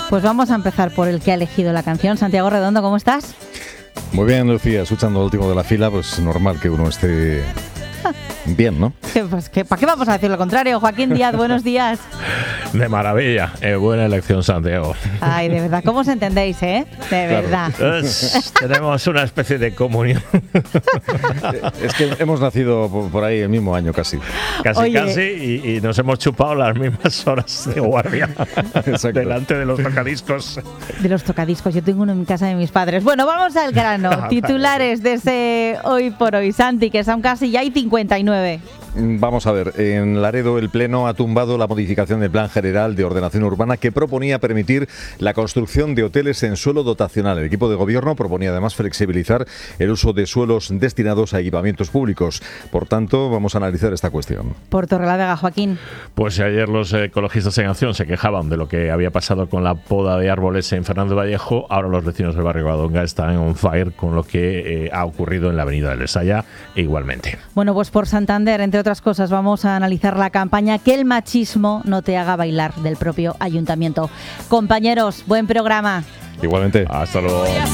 Pues vamos a empezar por el que ha elegido la canción. Santiago Redondo, ¿cómo estás? Muy bien, Lucía, escuchando el último de la fila, pues normal que uno esté bien, ¿no? Pues ¿para qué vamos a decir lo contrario? Joaquín Díaz, buenos días. De maravilla, buena elección, Santiago. Ay, de verdad, ¿cómo os entendéis, De verdad. Tenemos una especie de comunión. Es que hemos nacido por ahí el mismo año casi. Casi, y nos hemos chupado las mismas horas de guardia. Exacto. Delante de los tocadiscos. De los tocadiscos, yo tengo uno en casa de mis padres. Bueno, vamos al grano. Titulares de ese Hoy por Hoy, Santi, que son casi ya hay 59. Vamos a ver, en Laredo el Pleno ha tumbado la modificación del Plan General de Ordenación Urbana que proponía permitir la construcción de hoteles en suelo dotacional. El equipo de gobierno proponía además flexibilizar el uso de suelos destinados a equipamientos públicos. Por tanto, vamos a analizar esta cuestión. Por Torrelavega, Joaquín. Pues ayer los ecologistas en acción se quejaban de lo que había pasado con la poda de árboles en Fernández Vallejo. Ahora los vecinos del barrio Guadonga están on fire con lo que ha ocurrido en la avenida del Esaya e igualmente. Bueno, pues por Santander, entre otras cosas, vamos a analizar la campaña Que el machismo no te haga bailar del propio ayuntamiento. Compañeros, buen programa. Igualmente. Hasta luego.